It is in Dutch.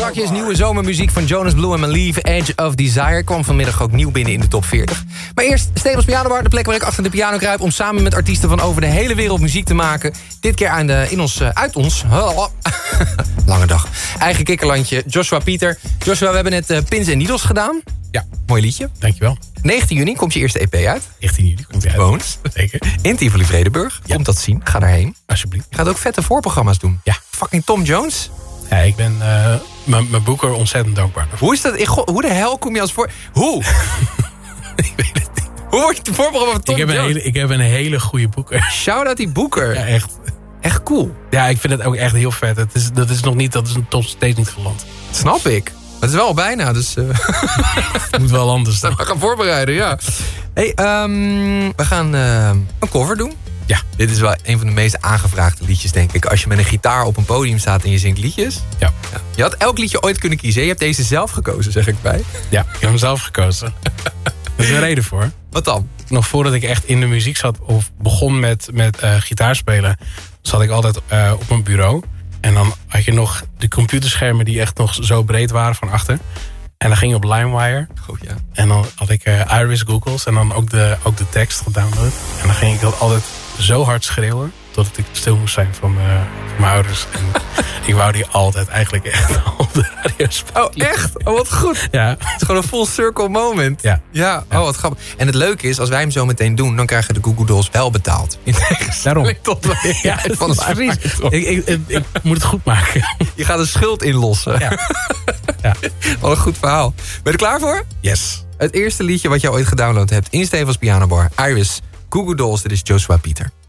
Strakjes nieuwe zomermuziek van Jonas Blue en Malieve, Edge of Desire, kwam vanmiddag ook nieuw binnen in de top 40. Maar eerst Stevens Piano Bar, de plek waar ik achter de piano kruip om samen met artiesten van over de hele wereld muziek te maken. Dit keer uit ons lange dag. Eigen kikkerlandje, Joshua Pieter. Joshua, we hebben net Pins en Needles gedaan. Ja. Mooi liedje. Dankjewel. 19 juni komt je eerste EP uit. 19 juli komt hij uit. Bones. Zeker. In Tivoli Vredenburg. Ja. Komt dat zien. Ga daarheen. Alsjeblieft. Je gaat ook vette voorprogramma's doen. Ja. Fucking Tom Jones. Ja, ik ben mijn boeker ontzettend dankbaar. Hoe is dat? Hoe de hel kom je als voor... Hoe? Ik weet het niet. Hoe wordt het voorprogramma van Tom Jones? Ik heb een hele goede boeker. Shout-out die boeker. Ja, echt. Echt cool. Ja, ik vind het ook echt heel vet. Dat is nog steeds niet geland. Snap ik. Het is wel bijna, dus... Het moet wel anders dan. We gaan voorbereiden, ja. Hey, we gaan een cover doen. Ja. Dit is wel een van de meest aangevraagde liedjes, denk ik. Als je met een gitaar op een podium staat en je zingt liedjes. Ja. Ja. Je had elk liedje ooit kunnen kiezen. Je hebt deze zelf gekozen, zeg ik bij. Ja, ik heb hem zelf gekozen. Er is een reden voor. Wat dan? Nog voordat ik echt in de muziek zat of begon met gitaarspelen, zat ik altijd op een bureau. En dan had je nog de computerschermen die echt nog zo breed waren van achter. En dan ging je op LimeWire. Oh, ja. En dan had ik Iris Googles en dan ook de tekst gedownload. En dan ging ik dat altijd zo hard schreeuwen totdat ik stil moest zijn van mijn ouders. En ik wou die altijd eigenlijk echt op de radio spelen. Oh, echt? Oh, wat goed. Ja. Het is gewoon een full circle moment. Ja. Ja, oh, wat grappig. En het leuke is, als wij hem zo meteen doen, dan krijgen de Google Dolls wel betaald. In tegenstelling tot Ja, van dat is precies. Ik moet het goed maken. Je gaat een schuld inlossen. Ja. Ja. Wat een goed verhaal. Ben je er klaar voor? Yes. Het eerste liedje wat jij ooit gedownload hebt in Stevens Piano Bar. Iris, Google Dolls, dit is Joshua Pieter.